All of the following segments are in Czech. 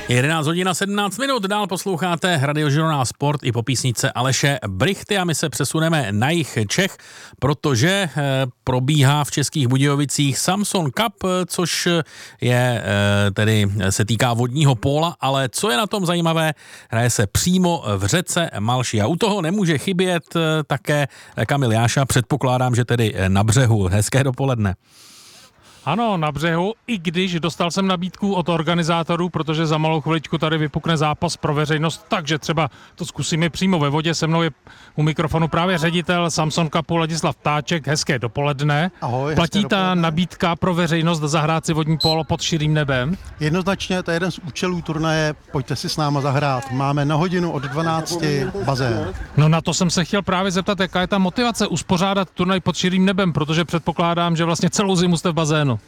11 hodin a 17 minut, dál posloucháte Radiožurnál Sport i po písničce Aleše Brychty a my se přesuneme na jih Čech, protože probíhá v Českých Budějovicích Samson Cup, což je tedy se týká vodního póla, ale co je na tom zajímavé, hraje se přímo v řece Malši a u toho nemůže chybět také Kamil Jáša, předpokládám, že tedy na břehu. Hezké dopoledne. Ano, na břehu, i když dostal jsem nabídku od organizátorů, protože za malou chviličku tady vypukne zápas pro veřejnost, takže třeba to zkusíme přímo ve vodě. Se mnou je u mikrofonu právě ředitel Samson Cupu Ladislav Ptáček. Hezké dopoledne. Ahoj, platí ta nabídka pro veřejnost zahrát si vodní pólo pod širým nebem? Jednoznačně, to je jeden z účelů turnaje, pojďte si s náma zahrát. Máme na hodinu od 12 bazén. No na to jsem se chtěl právě zeptat, jaká je ta motivace uspořádat turnaj pod širým nebem, protože předpokládám, že vlastně celou zimu jste v bazénu.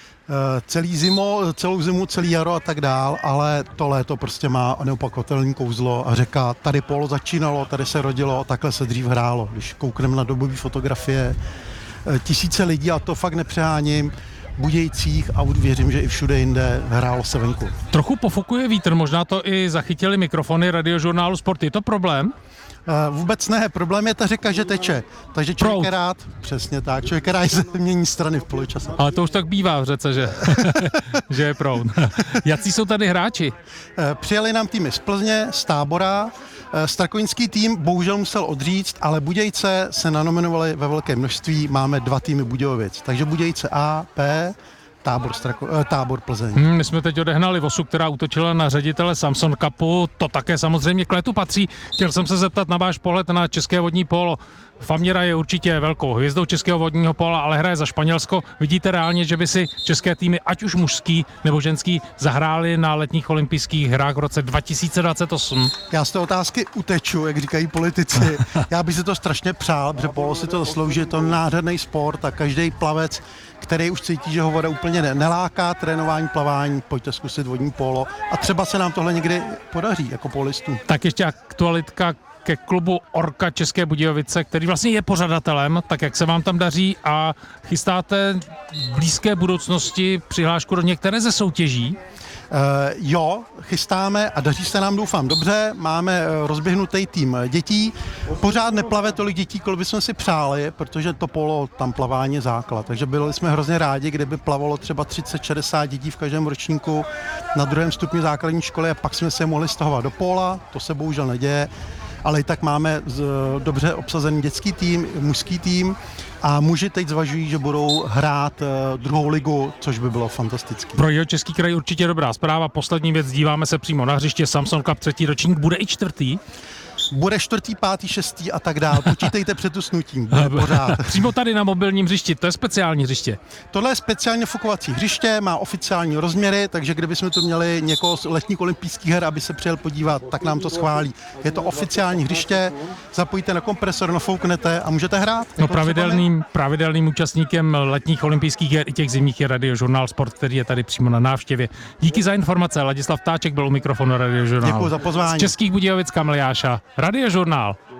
Celou zimu, celý jaro a tak dál, ale to léto prostě má neopakovatelné kouzlo a řeka, tady pólo začínalo, tady se rodilo, takhle se dřív hrálo. Když koukneme na dobové fotografie, tisíce lidí, a to fakt nepřeháním, Budějcích a věřím, že i všude jinde hrálo se venku. Trochu pofukuje vítr, možná to i zachytili mikrofony Radiožurnálu Sport. Je to problém? Vůbec ne, problém je ta řeka, že teče, takže člověk je rád, přesně tak, člověk je rád, že se mění strany v poločase. Ale to už tak bývá v řece, že, že je proud. Jací jsou tady hráči? Přijeli nám týmy z Plzně, z Tábora, Strakoňský tým bohužel musel odříct, ale Budějce se nanominovali ve velké množství, máme 2 týmy Budějovic, takže Budějce A, P, Tábor Plzeň. My jsme teď odehnali Vosu, která útočila na ředitele Samson Cupu, to také samozřejmě k letu patří. Chtěl jsem se zeptat na váš pohled na české vodní pólo. Famíra je určitě velkou hvězdou českého vodního póla, ale hraje za Španělsko. Vidíte reálně, že by si české týmy, ať už mužský nebo ženský, zahráli na letních olympijských hrách v roce 2028? Já z té otázky uteču, jak říkají politici. Já bych si to strašně přál, protože pólo si to zaslouží, je to nádherný sport a každý plavec, který už cítí, že ho voda úplně neláká, trénování, plavání, pojďte zkusit vodní pólo a třeba se nám tohle někdy podaří jako pólistům. Tak ještě aktualitka ke klubu Orka České Budějovice, který vlastně je pořadatelem, tak jak se vám tam daří a chystáte v blízké budoucnosti přihlášku do některé ze soutěží? Jo, chystáme a daří se nám, doufám, dobře. Máme rozběhnutý tým dětí. Pořád neplave tolik dětí, kolik bychom si přáli, protože to polo, tam plavání je základ. Takže byli jsme hrozně rádi, kdyby plavalo třeba 30-60 dětí v každém ročníku na 2. stupni základní školy a pak jsme se mohli stahovat do póla. To se bohužel neděje, ale i tak máme dobře obsazený dětský tým, mužský tým a muži teď zvažují, že budou hrát 2. ligu, což by bylo fantastické. Pro Jihočeský kraj určitě dobrá zpráva. Poslední věc, díváme se přímo na hřiště. Samson Cup 3. ročník, bude i 4. Bude 4., 5., 6. a tak dál. Počítejte před usnutím, bude pořád. Přímo tady na mobilním hřišti, to je speciální hřiště. Tohle je speciálně fukovací hřiště, má oficiální rozměry, takže kdybychom tu měli někoho z letních olympijských her, aby se přijel podívat, tak nám to schválí. Je to oficiální hřiště, zapojíte na kompresor, nafouknete a můžete hrát. No pravidelným účastníkem letních olympijských her i těch zimních je Radiožurnál Sport, který je tady přímo na návštěvě. Díky za informace, Ladislav Ptáček byl u mikrofonu Radiožurnálu. Děkuji za pozvání. Z Českých Budějovic Kamil Jáša, Radiožurnál.